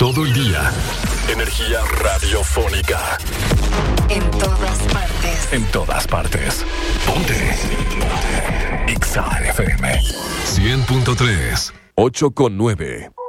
todo el día. Energía radiofónica. En todas partes. En todas partes. Ponte. Exa FM 100.3, 8.9.